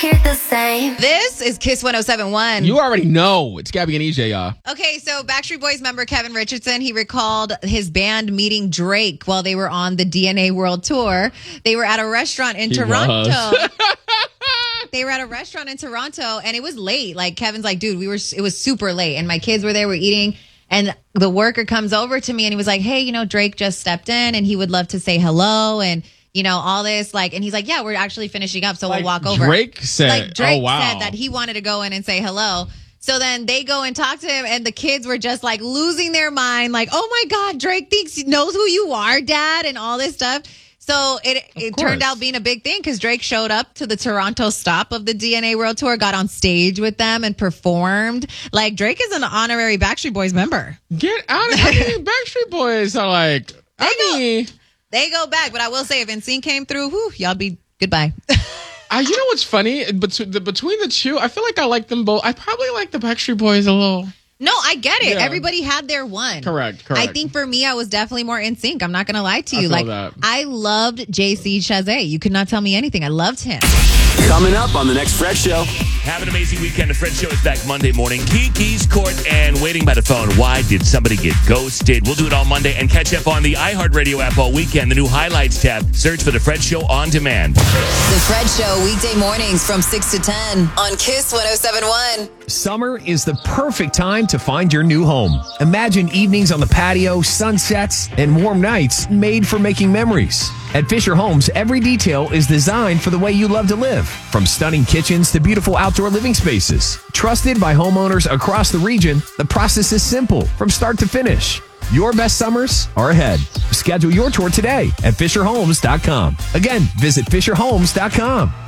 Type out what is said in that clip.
hear the same. This is Kiss 107.1. You already know. It's Gabby and EJ, y'all. Okay, so Backstreet Boys member Kevin Richardson, he recalled his band meeting Drake while they were on the DNA World Tour. They were at a restaurant in Toronto. They were at a restaurant in Toronto, and it was late. Like, Kevin's like, dude, it was super late, and my kids were there, we're eating, and the worker comes over to me, and he was like, hey, Drake just stepped in, and he would love to say hello, and all this, and he's like, yeah, we're actually finishing up, so we'll walk over. Drake said said that he wanted to go in and say hello. So then they go and talk to him, and the kids were just losing their mind, oh my God, Drake knows who you are, Dad, and all this stuff. So it turned out being a big thing because Drake showed up to the Toronto stop of the DNA World Tour, got on stage with them and performed. Drake is an honorary Backstreet Boys member. Get out of here. Backstreet Boys are they go back, but I will say if NSYNC came through, y'all be goodbye. You know what's funny? Between the two, I feel like I like them both. I probably like the Backstreet Boys a little. No, I get it. Yeah. Everybody had their one. Correct. I think for me, I was definitely more NSYNC. I'm not going to lie to you. I loved JC Chazé. You could not tell me anything. I loved him. Coming up on the next Fred Show. Have an amazing weekend. The Fred Show is back Monday morning. Kiki's Court and Waiting by the Phone. Why did somebody get ghosted? We'll do it all Monday and catch up on the iHeartRadio app all weekend. The new Highlights tab. Search for The Fred Show on demand. The Fred Show, weekday mornings from 6 to 10 on Kiss 107.1. Summer is the perfect time to find your new home. Imagine evenings on the patio, sunsets, and warm nights made for making memories. At Fisher Homes, every detail is designed for the way you love to live. From stunning kitchens to beautiful outdoor living spaces. Trusted by homeowners across the region, the process is simple from start to finish. Your best summers are ahead. Schedule your tour today at FisherHomes.com. Again, visit FisherHomes.com.